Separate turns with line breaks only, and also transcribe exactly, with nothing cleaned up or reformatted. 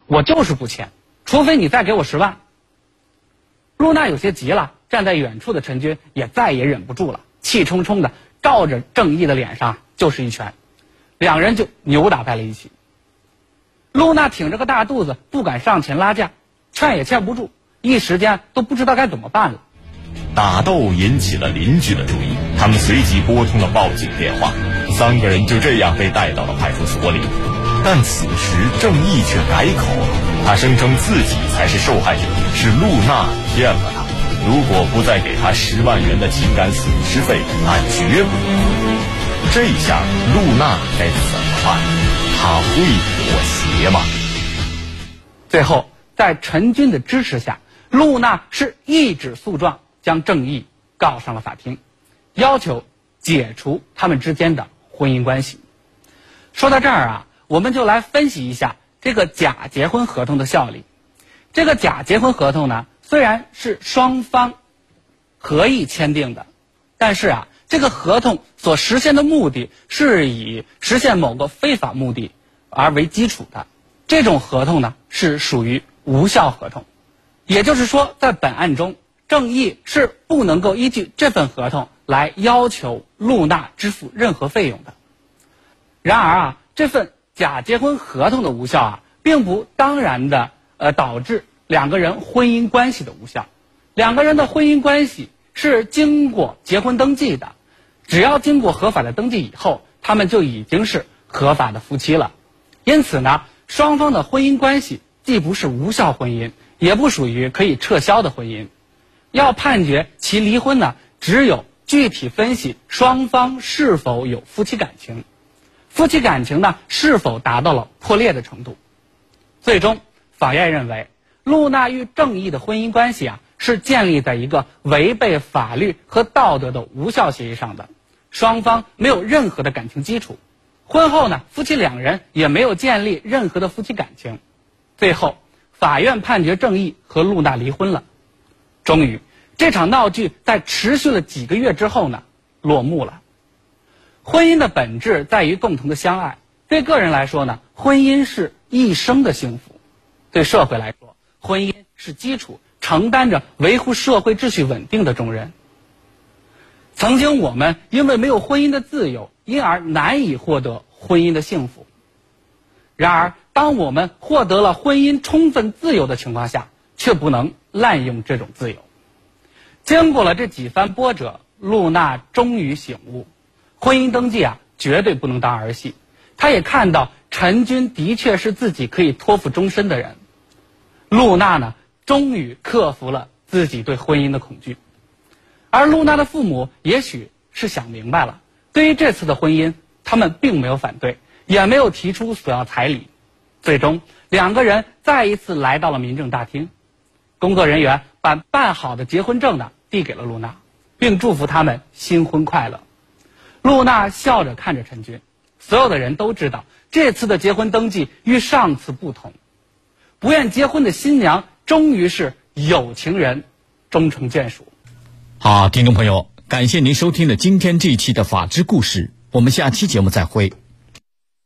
我就是不签，除非你再给我十万。露娜有些急了，站在远处的陈军也再也忍不住了，气冲冲的照着郑义的脸上就是一拳，两人就扭打在了一起。露娜挺着个大肚子，不敢上前拉架，劝也劝不住，一时间都不知道该怎么办了。
打斗引起了邻居的注意，他们随即拨通了报警电话，三个人就这样被带到了派出所里。但此时郑义却改口，他声称自己才是受害者，是露娜骗了他，如果不再给他十万元的情感损失费，他绝不离婚。这下露娜该怎么办？他会妥协吗？
最后在陈军的支持下，露娜是一纸诉状将郑义告上了法庭，要求解除他们之间的婚姻关系。说到这儿啊，我们就来分析一下这个假结婚合同的效力。这个假结婚合同呢，虽然是双方合意签订的，但是啊，这个合同所实现的目的是以实现某个非法目的而为基础的，这种合同呢是属于无效合同。也就是说，在本案中，郑义是不能够依据这份合同来要求露娜支付任何费用的。然而啊，这份假结婚合同的无效啊，并不当然的呃导致两个人婚姻关系的无效。两个人的婚姻关系是经过结婚登记的，只要经过合法的登记以后，他们就已经是合法的夫妻了。因此呢，双方的婚姻关系既不是无效婚姻，也不属于可以撤销的婚姻。要判决其离婚呢，只有具体分析双方是否有夫妻感情，夫妻感情呢是否达到了破裂的程度。最终法院认为，露娜与郑义的婚姻关系啊是建立在一个违背法律和道德的无效协议上的，双方没有任何的感情基础，婚后呢夫妻两人也没有建立任何的夫妻感情。最后法院判决郑义和露娜离婚了。终于这场闹剧在持续了几个月之后呢落幕了。婚姻的本质在于共同的相爱，对个人来说呢，婚姻是一生的幸福；对社会来说，婚姻是基础，承担着维护社会秩序稳定的重任。曾经我们因为没有婚姻的自由，因而难以获得婚姻的幸福。然而当我们获得了婚姻充分自由的情况下，却不能滥用这种自由。经过了这几番波折，露娜终于醒悟，婚姻登记啊绝对不能当儿戏。她也看到陈军的确是自己可以托付终身的人。露娜呢终于克服了自己对婚姻的恐惧。而露娜的父母也许是想明白了，对于这次的婚姻他们并没有反对，也没有提出索要彩礼。最终两个人再一次来到了民政大厅，工作人员把办好的结婚证呢递给了露娜，并祝福他们新婚快乐。露娜笑着看着陈军，所有的人都知道这次的结婚登记与上次不同，不愿结婚的新娘终于是有情人终成眷属。
好，听众朋友，感谢您收听了今天这一期的法治故事，我们下期节目再会。